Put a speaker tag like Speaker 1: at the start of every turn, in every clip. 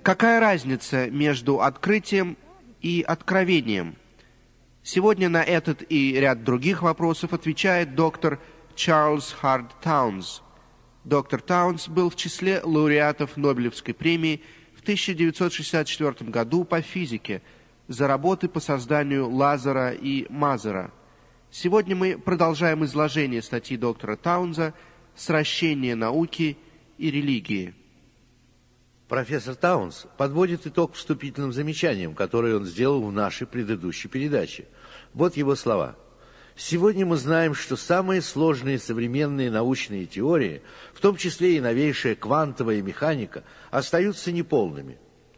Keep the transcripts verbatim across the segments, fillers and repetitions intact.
Speaker 1: Какая разница между открытием и откровением? Сегодня на этот и ряд других вопросов отвечает доктор Чарльз Хард Таунс. Доктор Таунс был в числе лауреатов Нобелевской премии в тысяча девятьсот шестьдесят четвёртом году по физике за работы по созданию лазера и мазера. Сегодня мы продолжаем изложение статьи доктора Таунса «Сращение науки и религии».
Speaker 2: Профессор Таунс подводит итог вступительным замечаниям, которые он сделал в нашей предыдущей передаче. Вот его слова. «Сегодня мы знаем, что самые сложные современные научные теории, в том числе и новейшая квантовая механика, остаются неполными.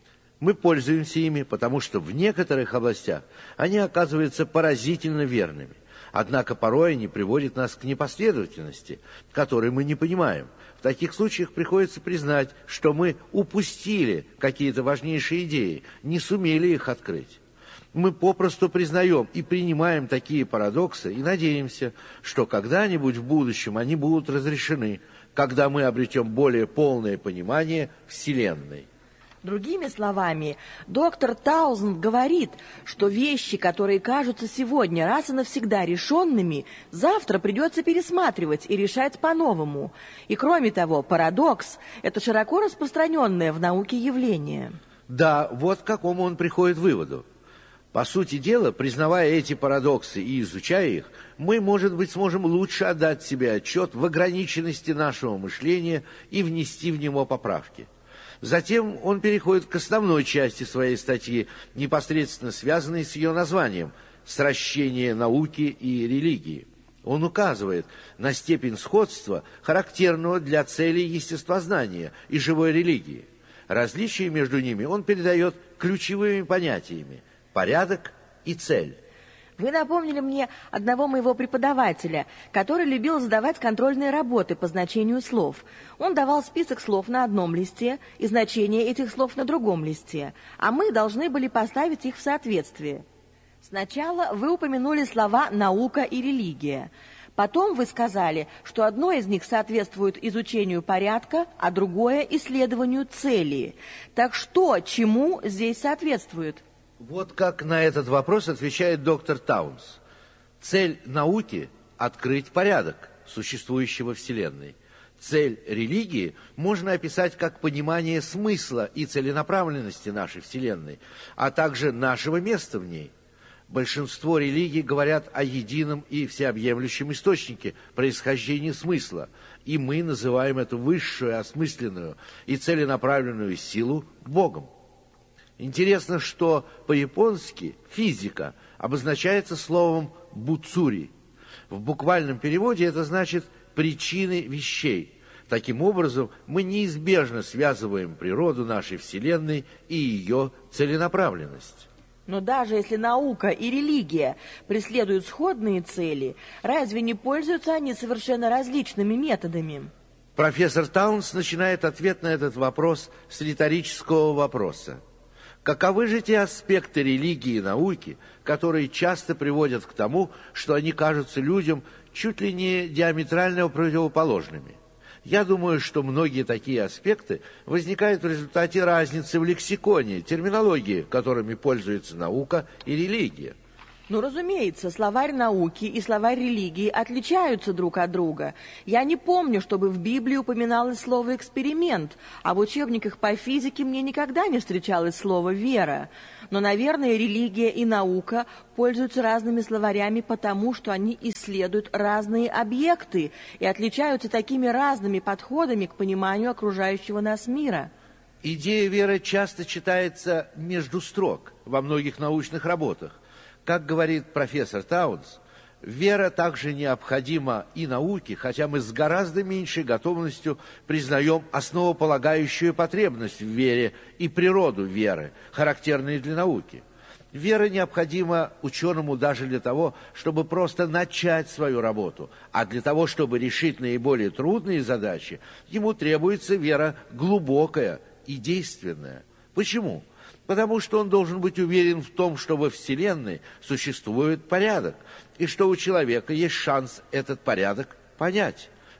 Speaker 2: Мы пользуемся ими, потому что в некоторых областях они оказываются поразительно верными. Однако порой они приводят нас к непоследовательности, которой мы не понимаем. В таких случаях приходится признать, что мы упустили какие-то важнейшие идеи, не сумели их открыть. Мы попросту признаем и принимаем такие парадоксы и надеемся, что когда-нибудь в будущем они будут разрешены, когда мы обретем более полное понимание Вселенной».
Speaker 3: Другими словами, доктор Таунс говорит, что вещи, которые кажутся сегодня раз и навсегда решенными, завтра придется пересматривать и решать по-новому. И кроме того, парадокс – это широко распространенное в науке явление.
Speaker 2: Да, вот к какому он приходит выводу. По сути дела, признавая эти парадоксы и изучая их, мы, может быть, сможем лучше отдать себе отчет в ограниченности нашего мышления и внести в него поправки. Затем он переходит к основной части своей статьи, непосредственно связанной с ее названием «Сращение науки и религии». Он указывает на степень сходства, характерного для целей естествознания и живой религии. Различия между ними он передает ключевыми понятиями «порядок» и «цель».
Speaker 3: Вы напомнили мне одного моего преподавателя, который любил задавать контрольные работы по значению слов. Он давал список слов на одном листе и значение этих слов на другом листе, а мы должны были поставить их в соответствие. Сначала вы упомянули слова «наука» и «религия». Потом вы сказали, что одно из них соответствует изучению порядка, а другое – исследованию цели. Так что, чему здесь соответствует?
Speaker 2: Вот как на этот вопрос отвечает доктор Таунс. Цель науки – открыть порядок существующего Вселенной. Цель религии можно описать как понимание смысла и целенаправленности нашей Вселенной, а также нашего места в ней. Большинство религий говорят о едином и всеобъемлющем источнике происхождения смысла, и мы называем эту высшую, осмысленную и целенаправленную силу Богом. Интересно, что по-японски «физика» обозначается словом «буцури». В буквальном переводе это значит «причины вещей». Таким образом, мы неизбежно связываем природу нашей Вселенной и ее целенаправленность.
Speaker 3: Но даже если наука и религия преследуют сходные цели, разве не пользуются они совершенно различными методами?
Speaker 2: Профессор Таунс начинает ответ на этот вопрос с риторического вопроса. Каковы же те аспекты религии и науки, которые часто приводят к тому, что они кажутся людям чуть ли не диаметрально противоположными? Я думаю, что многие такие аспекты возникают в результате разницы в лексиконе, терминологии, которыми пользуется наука и религия.
Speaker 3: Ну, разумеется, словарь науки и словарь религии отличаются друг от друга. Я не помню, чтобы в Библии упоминалось слово «эксперимент», а в учебниках по физике мне никогда не встречалось слово «вера». Но, наверное, религия и наука пользуются разными словарями потому, что они исследуют разные объекты и отличаются такими разными подходами к пониманию окружающего нас мира.
Speaker 2: Идея веры часто читается между строк во многих научных работах. Как говорит профессор Таунс, вера также необходима и науке, хотя мы с гораздо меньшей готовностью признаем основополагающую потребность в вере и природу веры, характерные для науки. Вера необходима ученому даже для того, чтобы просто начать свою работу, а для того, чтобы решить наиболее трудные задачи, ему требуется вера глубокая и действенная. Почему? Потому что он должен быть уверен в том, что во Вселенной существует порядок, и что у человека есть шанс этот порядок понять.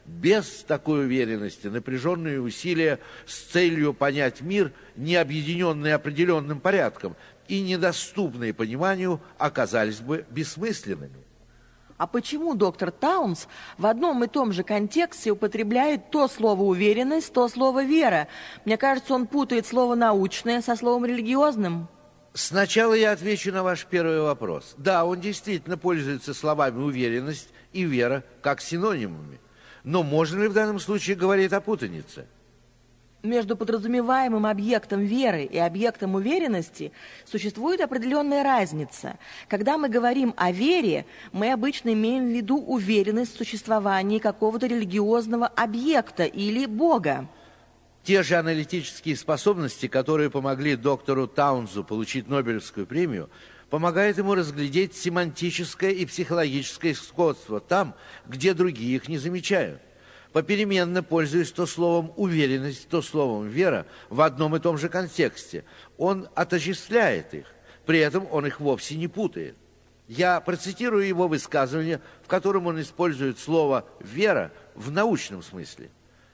Speaker 2: Без такой уверенности напряженные усилия с целью понять мир, не объединенный определенным порядком и недоступные пониманию, оказались бы бессмысленными.
Speaker 3: А почему доктор Таунс в одном и том же контексте употребляет то слово «уверенность», то слово «вера»? Мне кажется, он путает слово «научное» со словом «религиозным».
Speaker 2: Сначала я отвечу на ваш первый вопрос. Да, он действительно пользуется словами «уверенность» и «вера» как синонимами. Но можно ли в данном случае говорить о путанице?
Speaker 3: Между подразумеваемым объектом веры и объектом уверенности существует определенная разница. Когда мы говорим о вере, мы обычно имеем в виду уверенность в существовании какого-то религиозного объекта или Бога.
Speaker 2: Те же аналитические способности, которые помогли доктору Таунсу получить Нобелевскую премию, помогают ему разглядеть семантическое и психологическое сходство там, где другие их не замечают. Попеременно, пользуясь то словом «уверенность», то словом «вера» в одном и том же контексте, он отождествляет их, при этом он их вовсе не путает. Я процитирую его высказывание, в котором он использует слово «вера» в научном смысле.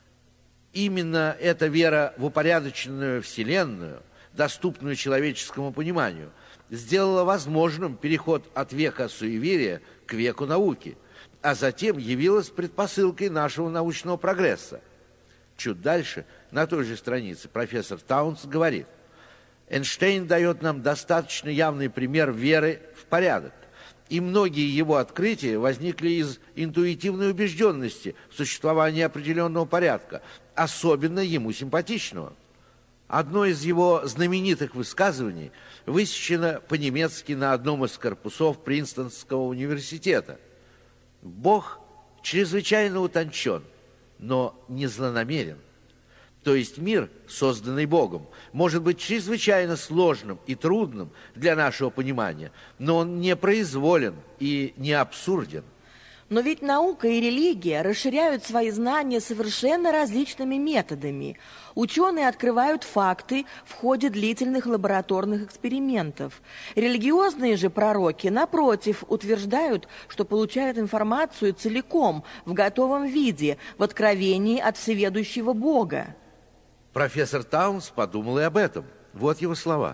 Speaker 2: Именно эта вера в упорядоченную Вселенную, доступную человеческому пониманию, сделала возможным переход от века суеверия к веку науки, а затем явилась предпосылкой нашего научного прогресса. Чуть дальше, на той же странице, профессор Таунс говорит: Эйнштейн дает нам достаточно явный пример веры в порядок, и многие его открытия возникли из интуитивной убежденности в существовании определенного порядка, особенно ему симпатичного. Одно из его знаменитых высказываний высечено по-немецки на одном из корпусов Принстонского университета. Бог чрезвычайно утончен, но не злонамерен. То есть мир, созданный Богом, может быть чрезвычайно сложным и трудным для нашего понимания, но он не произволен и не абсурден.
Speaker 3: Но ведь наука и религия расширяют свои знания совершенно различными методами. Ученые открывают факты в ходе длительных лабораторных экспериментов. Религиозные же пророки, напротив, утверждают, что получают информацию целиком, в готовом виде, в откровении от всеведущего Бога.
Speaker 2: Профессор Таунс подумал и об этом. Вот его слова.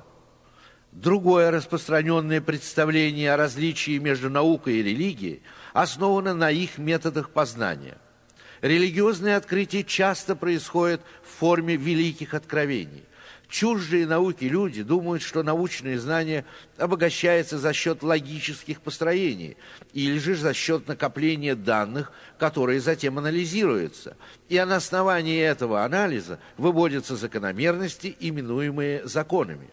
Speaker 2: Другое распространенное представление о различии между наукой и религией основано на их методах познания. Религиозные открытия часто происходят в форме великих откровений. Чуждые науки люди думают, что научное знание обогащается за счет логических построений или же за счет накопления данных, которые затем анализируются. И на основании этого анализа выводятся закономерности, именуемые законами.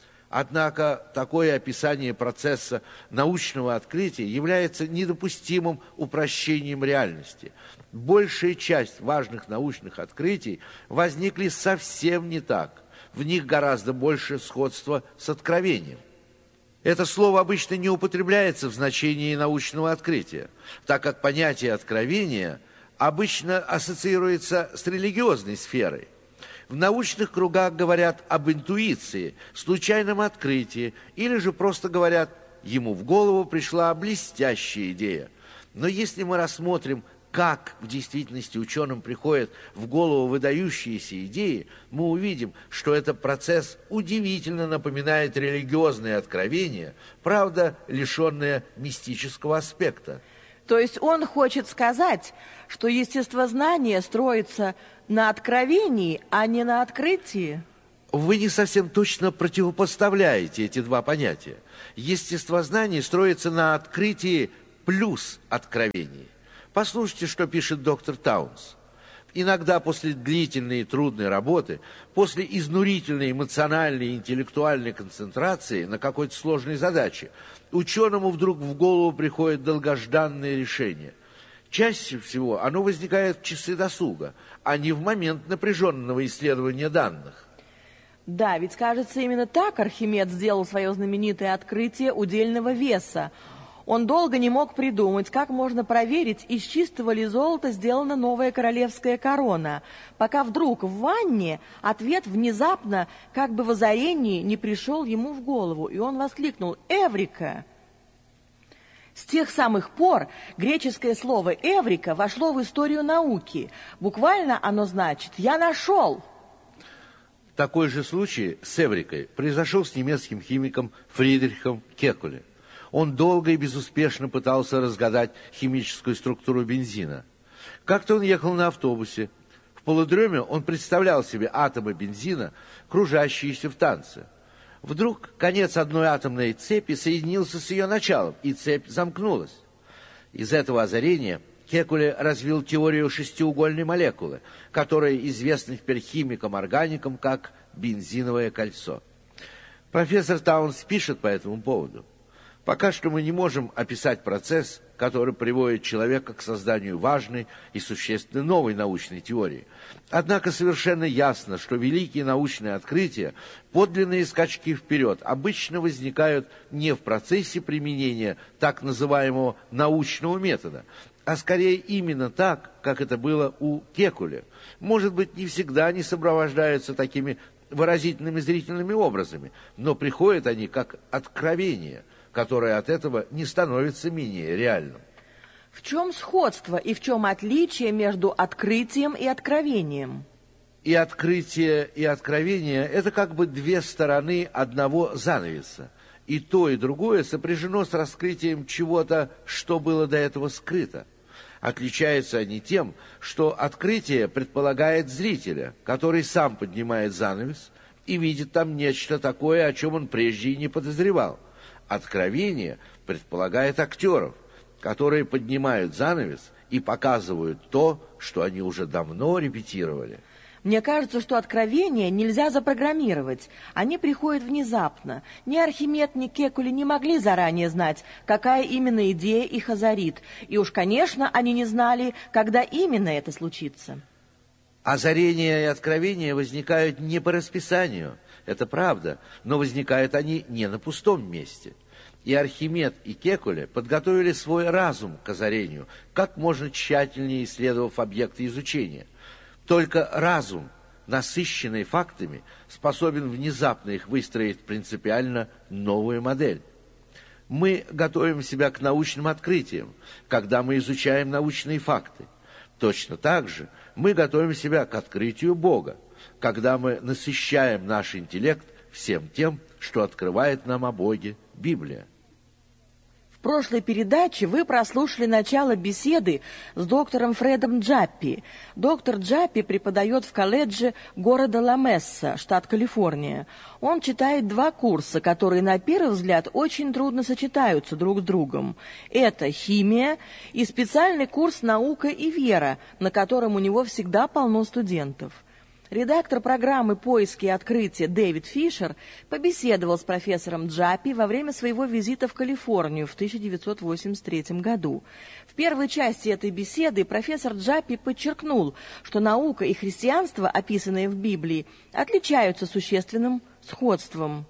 Speaker 2: Однако такое описание процесса научного открытия является недопустимым упрощением реальности. Большая часть важных научных открытий возникли совсем не так. В них гораздо больше сходства с откровением. Это слово обычно не употребляется в значении научного открытия, так как понятие откровения обычно ассоциируется с религиозной сферой. В научных кругах говорят об интуиции, случайном открытии, или же просто говорят, ему в голову пришла блестящая идея. Но если мы рассмотрим, как в действительности ученым приходят в голову выдающиеся идеи, мы увидим, что этот процесс удивительно напоминает религиозные откровения, правда, лишенные мистического аспекта.
Speaker 3: То есть он хочет сказать, что естествознание строится на откровении, а не на открытии?
Speaker 2: Вы не совсем точно противопоставляете эти два понятия. Естествознание строится на открытии плюс откровении. Послушайте, что пишет доктор Таунс. Иногда после длительной и трудной работы, после изнурительной эмоциональной и интеллектуальной концентрации на какой-то сложной задаче, ученому вдруг в голову приходит долгожданное решение. Чаще всего оно возникает в часы досуга, а не в момент напряженного исследования данных.
Speaker 3: Да, ведь, кажется, именно так Архимед сделал свое знаменитое открытие удельного веса. Он долго не мог придумать, как можно проверить, из чистого ли золота сделана новая королевская корона, пока вдруг в ванне ответ внезапно, как бы в озарении, не пришел ему в голову, и он воскликнул: «Эврика!». С тех самых пор греческое слово «эврика» вошло в историю науки. Буквально оно значит «я нашел».
Speaker 2: Такой же случай с эврикой произошел с немецким химиком Фридрихом Кекуле. Он долго и безуспешно пытался разгадать химическую структуру бензина. Как-то он ехал на автобусе. В полудреме он представлял себе атомы бензина, кружащиеся в танце. Вдруг конец одной атомной цепи соединился с ее началом, и цепь замкнулась. Из этого озарения Кекуле развил теорию шестиугольной молекулы, которая известна теперь химикам-органикам как бензиновое кольцо. Профессор Таунс пишет по этому поводу. Пока что мы не можем описать процесс, который приводит человека к созданию важной и существенно новой научной теории. Однако совершенно ясно, что великие научные открытия, подлинные скачки вперед, обычно возникают не в процессе применения так называемого научного метода, а скорее именно так, как это было у Кекуле. Может быть, не всегда они сопровождаются такими выразительными зрительными образами, но приходят они как откровение, которое от этого не становится менее реальным.
Speaker 3: В чем сходство и в чем отличие между открытием и откровением?
Speaker 2: И открытие, и откровение – это как бы две стороны одного занавеса. И то, и другое сопряжено с раскрытием чего-то, что было до этого скрыто. Отличаются они тем, что открытие предполагает зрителя, который сам поднимает занавес и видит там нечто такое, о чем он прежде и не подозревал. Откровение предполагает актеров, которые поднимают занавес и показывают то, что они уже давно репетировали.
Speaker 3: Мне кажется, что откровения нельзя запрограммировать. Они приходят внезапно. Ни Архимед, ни Кекуле не могли заранее знать, какая именно идея их озарит. И уж, конечно, они не знали, когда именно это случится.
Speaker 2: Озарения и откровения возникают не по расписанию, это правда, но возникают они не на пустом месте. И Архимед, и Кекуле подготовили свой разум к озарению, как можно тщательнее исследовав объекты изучения. Только разум, насыщенный фактами, способен внезапно их выстроить в принципиально новую модель. Мы готовим себя к научным открытиям, когда мы изучаем научные факты. Точно так же мы готовим себя к открытию Бога, когда мы насыщаем наш интеллект всем тем, что открывает нам о Боге Библия.
Speaker 3: В прошлой передаче вы прослушали начало беседы с доктором Фредом Джаппи. Доктор Джаппи преподает в колледже города Ла-Месса, штат Калифорния. Он читает два курса, которые на первый взгляд очень трудно сочетаются друг с другом. Это химия и специальный курс «Наука и вера», на котором у него всегда полно студентов. Редактор программы «Поиски и открытия» Дэвид Фишер побеседовал с профессором Джаппи во время своего визита в Калифорнию в тысяча девятьсот восемьдесят третьем году. В первой части этой беседы профессор Джаппи подчеркнул, что наука и христианство, описанные в Библии, отличаются существенным сходством.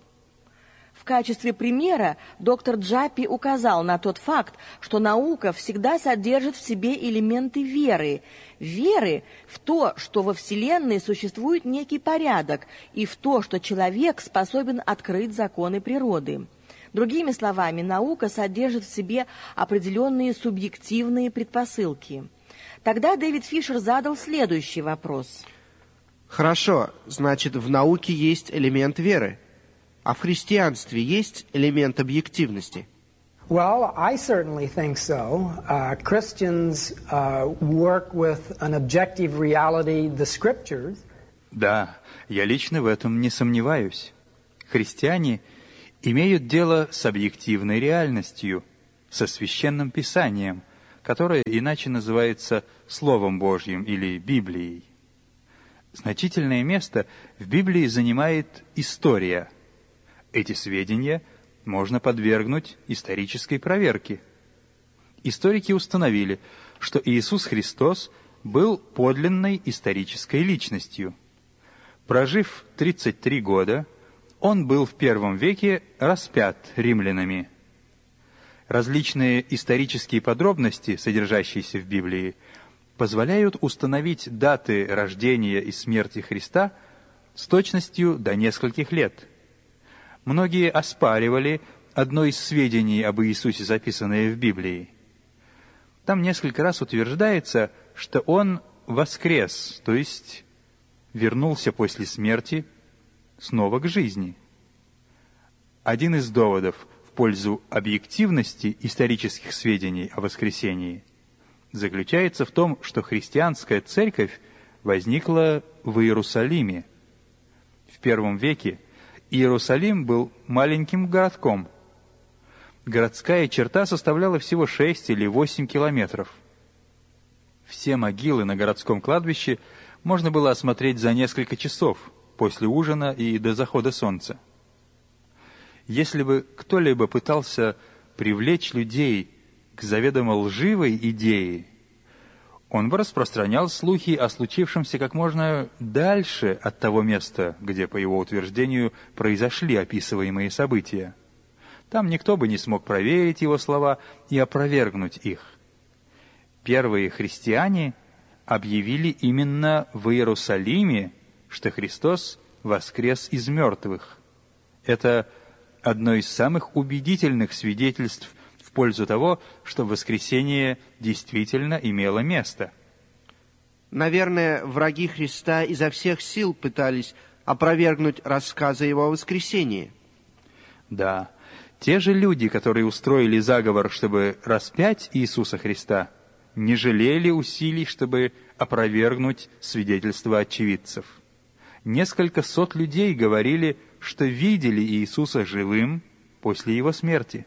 Speaker 3: В качестве примера доктор Джаппи указал на тот факт, что наука всегда содержит в себе элементы веры. Веры в то, что во Вселенной существует некий порядок, и в то, что человек способен открыть законы природы. Другими словами, наука содержит в себе определенные субъективные предпосылки. Тогда Дэвид Фишер задал следующий вопрос.
Speaker 1: Хорошо, значит, в науке есть элемент веры. А в христианстве есть элемент объективности?
Speaker 4: Well, I certainly think so. Uh, Christians uh, work with an objective reality, the scriptures.
Speaker 5: Да, я лично в этом не сомневаюсь. Христиане имеют дело с объективной реальностью, со священным писанием, которое иначе называется Словом Божьим или Библией. Значительное место в Библии занимает история. Эти сведения можно подвергнуть исторической проверке. Историки установили, что Иисус Христос был подлинной исторической личностью. Прожив тридцать три года, он был в первом веке распят римлянами. Различные исторические подробности, содержащиеся в Библии, позволяют установить даты рождения и смерти Христа с точностью до нескольких лет. Многие оспаривали одно из сведений об Иисусе, записанное в Библии. Там несколько раз утверждается, что Он воскрес, то есть вернулся после смерти снова к жизни. Один из доводов в пользу объективности исторических сведений о воскресении заключается в том, что христианская церковь возникла в Иерусалиме. В первом веке Иерусалим был маленьким городком. Городская черта составляла всего шесть или восемь километров. Все могилы на городском кладбище можно было осмотреть за несколько часов после ужина и до захода солнца. Если бы кто-либо пытался привлечь людей к заведомо лживой идее, он бы распространял слухи о случившемся как можно дальше от того места, где, по его утверждению, произошли описываемые события. Там никто бы не смог проверить его слова и опровергнуть их. Первые христиане объявили именно в Иерусалиме, что Христос воскрес из мертвых. Это одно из самых убедительных свидетельств в пользу того, что воскресение действительно имело место.
Speaker 1: Наверное, враги Христа изо всех сил пытались опровергнуть рассказы Его о воскресении.
Speaker 5: Да, те же люди, которые устроили заговор, чтобы распять Иисуса Христа, не жалели усилий, чтобы опровергнуть свидетельства очевидцев. Несколько сот людей говорили, что видели Иисуса живым после Его смерти.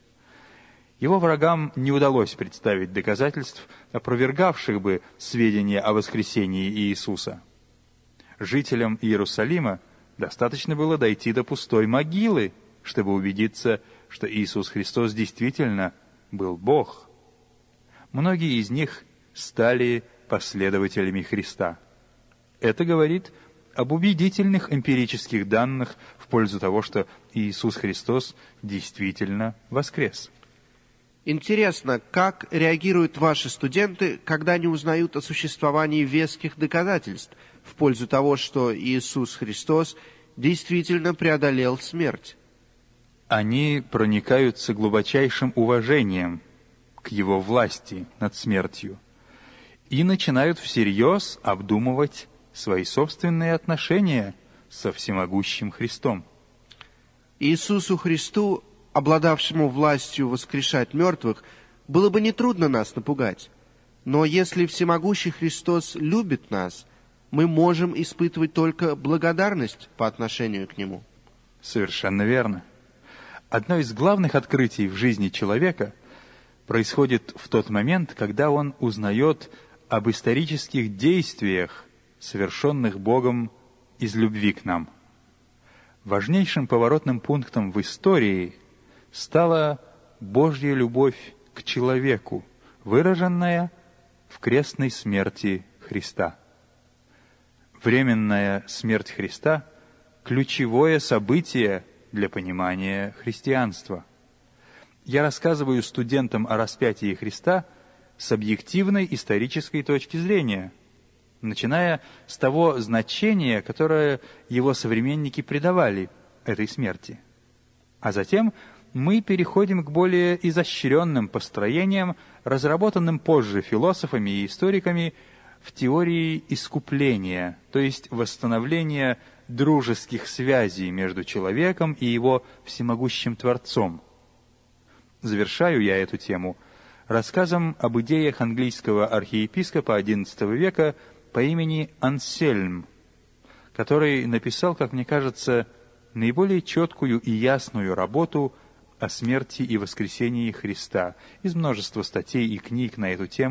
Speaker 5: Его врагам не удалось представить доказательств, опровергавших бы сведения о воскресении Иисуса. Жителям Иерусалима достаточно было дойти до пустой могилы, чтобы убедиться, что Иисус Христос действительно был Бог. Многие из них стали последователями Христа. Это говорит об убедительных эмпирических данных в пользу того, что Иисус Христос действительно воскрес.
Speaker 1: Интересно, как реагируют ваши студенты, когда они узнают о существовании веских доказательств в пользу того, что Иисус Христос действительно преодолел смерть?
Speaker 5: Они проникаются глубочайшим уважением к Его власти над смертью и начинают всерьез обдумывать свои собственные отношения со всемогущим Христом.
Speaker 1: Иисусу Христу, обладавшему властью воскрешать мертвых, было бы нетрудно нас напугать. Но если всемогущий Христос любит нас, мы можем испытывать только благодарность по отношению к Нему.
Speaker 5: Совершенно верно. Одно из главных открытий в жизни человека происходит в тот момент, когда он узнает об исторических действиях, совершенных Богом из любви к нам. Важнейшим поворотным пунктом в истории стала Божья любовь к человеку, выраженная в крестной смерти Христа. Временная смерть Христа – ключевое событие для понимания христианства. Я рассказываю студентам о распятии Христа с объективной исторической точки зрения, начиная с того значения, которое его современники придавали этой смерти. А затем мы переходим к более изощренным построениям, разработанным позже философами и историками в теории искупления, то есть восстановления дружеских связей между человеком и его всемогущим Творцом. Завершаю я эту тему рассказом об идеях английского архиепископа одиннадцатого века по имени Ансельм, который написал, как мне кажется, наиболее четкую и ясную работу о смерти и воскресении Христа из множества статей и книг на эту тему.